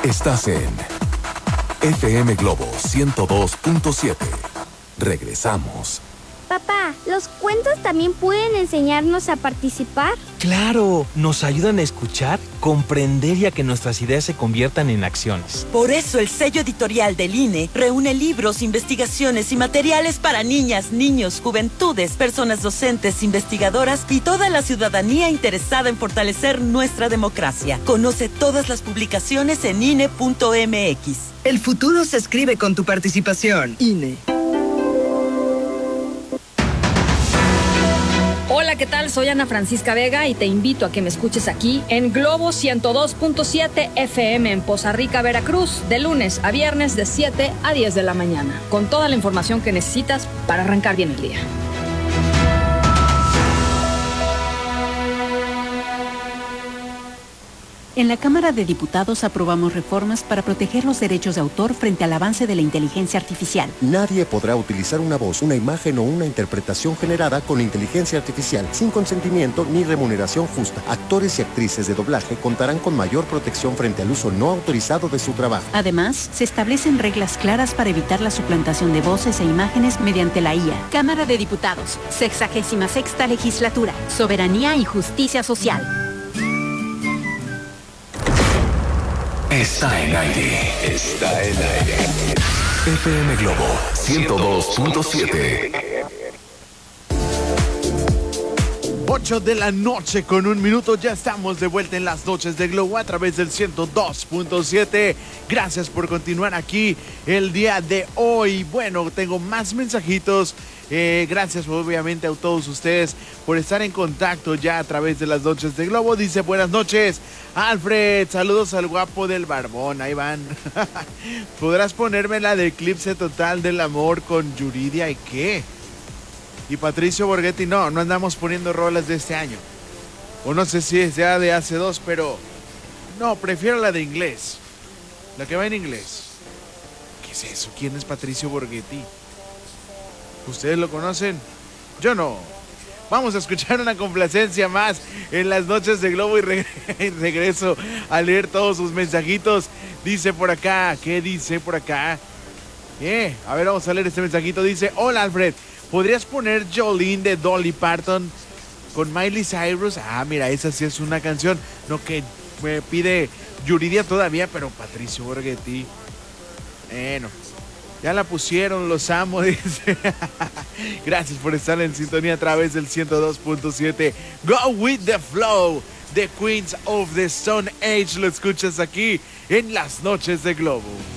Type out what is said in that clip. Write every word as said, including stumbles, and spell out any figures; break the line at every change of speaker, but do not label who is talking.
Estás en F M Globo ciento dos punto siete. Regresamos.
Papá, ¿los cuentos también pueden enseñarnos a participar?
¡Claro! Nos ayudan a escuchar, comprender y a que nuestras ideas se conviertan en acciones.
Por eso el sello editorial del I N E reúne libros, investigaciones y materiales para niñas, niños, juventudes, personas docentes, investigadoras y toda la ciudadanía interesada en fortalecer nuestra democracia. Conoce todas las publicaciones en I N E punto M X.
El futuro se escribe con tu participación. I N E.
Hola, ¿qué tal? Soy Ana Francisca Vega y te invito a que me escuches aquí en Globo ciento dos punto siete F M en Poza Rica, Veracruz, de lunes a viernes de siete a diez de la mañana, con toda la información que necesitas para arrancar bien el día.
En la Cámara de Diputados aprobamos reformas para proteger los derechos de autor frente al avance de la inteligencia artificial.
Nadie podrá utilizar una voz, una imagen o una interpretación generada con inteligencia artificial sin consentimiento ni remuneración justa. Actores y actrices de doblaje contarán con mayor protección frente al uso no autorizado de su trabajo.
Además, se establecen reglas claras para evitar la suplantación de voces e imágenes mediante la I A. Cámara de Diputados, sexagésima sexta legislatura, soberanía y justicia social.
Está en aire. Está en aire. F M Globo ciento dos punto siete.
ocho de la noche con un minuto, ya estamos de vuelta en las noches de Globo a través del ciento dos punto siete. Gracias por continuar aquí el día de hoy. Bueno, tengo más mensajitos. Eh, gracias obviamente a todos ustedes por estar en contacto ya a través de las noches de Globo. Dice: buenas noches, Alfred, saludos al guapo del barbón. Ahí van. ¿Podrás ponerme la de Eclipse Total del Amor con Yuridia y qué? Y Patricio Borghetti. No, no andamos poniendo rolas de este año, o no sé si es ya de hace dos, pero no, prefiero la de inglés, la que va en inglés. ¿Qué es eso? ¿Quién es Patricio Borghetti? ¿Ustedes lo conocen? Yo no. Vamos a escuchar una complacencia más en las noches de Globo y, reg- y regreso a leer todos sus mensajitos. Dice por acá, ¿qué dice por acá? Eh, a ver, vamos a leer este mensajito. Dice: hola Alfred, ¿podrías poner Jolene de Dolly Parton con Miley Cyrus? Ah, mira, esa sí es una canción. No, que me pide Yuridia todavía, pero Patricio Borghetti. Bueno, ya la pusieron, los amo, dice. Gracias por estar en sintonía a través del ciento dos punto siete. Go with the flow, The Queens of the Stone Age. Lo escuchas aquí en las noches de Globo.